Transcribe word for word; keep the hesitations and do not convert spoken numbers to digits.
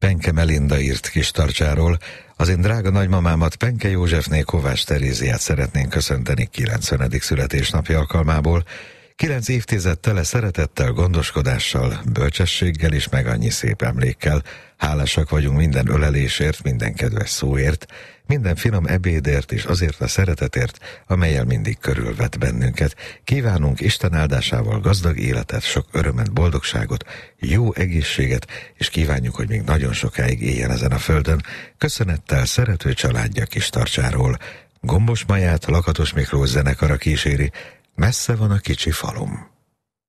Penke Melinda írt Kistarcsáról. Az én drága nagymamámat, Penke Józsefné Kovács Teréziát szeretnénk köszönteni kilencvenedik születésnapja alkalmából. Kilenc évtized tele szeretettel, gondoskodással, bölcsességgel és meg annyi szép emlékkel. Hálásak vagyunk minden ölelésért, minden kedves szóért, minden finom ebédért és azért a szeretetért, amellyel mindig körülvet bennünket. Kívánunk Isten áldásával gazdag életet, sok örömet, boldogságot, jó egészséget, és kívánjuk, hogy még nagyon sokáig éljen ezen a földön. Köszönettel szerető családja Kistarcsáról. Gombos Maját Lakatos Miklós zenekara kíséri, Messze van a kicsi falum.